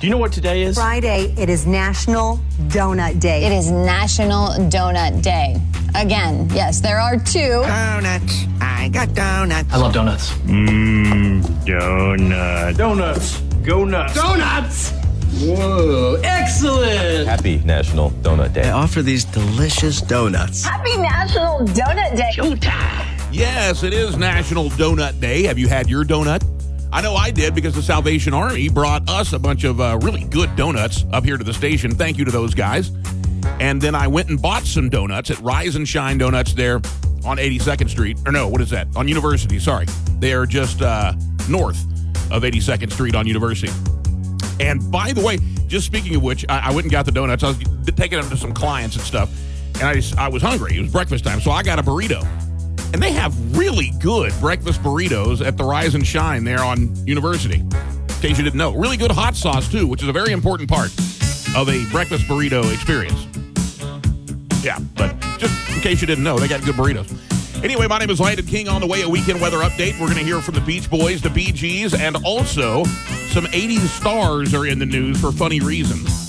Do you know what today is? Friday, it is National Donut Day. It is National Donut Day. Again, yes, there are two. Donuts. I got donuts. I love donuts. Donuts. Donuts. Go nuts. Donuts! Whoa, excellent. Happy National Donut Day. I offer these delicious donuts. Happy National Donut Day. Yes, it is National Donut Day. Have you had your donut? I know I did because the Salvation Army brought us a bunch of really good donuts up here to the station. Thank you to those guys. And then I went and bought some donuts at Rise and Shine Donuts there on 82nd Street. Or no, what is that? On University, sorry. They are just north of 82nd Street on University. And by the way, just speaking of which, I went and got the donuts. I was taking them to some clients and stuff. And I was hungry. It was breakfast time, so I got a burrito. And they have really good breakfast burritos at the Rise and Shine there on University, in case you didn't know. Really good hot sauce, too, which is a very important part of a breakfast burrito experience. Yeah, but just in case you didn't know, they got good burritos. Anyway, my name is Landon King. On the way, a weekend weather update. We're going to hear from the Beach Boys, the Bee Gees, and also some 80s stars are in the news for funny reasons.